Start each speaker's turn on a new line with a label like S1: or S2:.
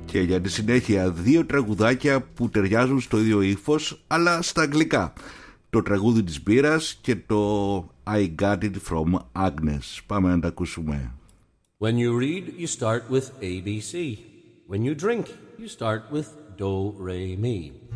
S1: Και για τη συνέχεια 2 τραγουδάκια που ταιριάζουν στο ίδιο ύφος αλλά στα αγγλικά. Το τραγούδι της μπύρας και το I Got It From Agnes. Πάμε να τα ακούσουμε.
S2: When you read, you start with ABC. When you drink, you start with Do, Re, Mi.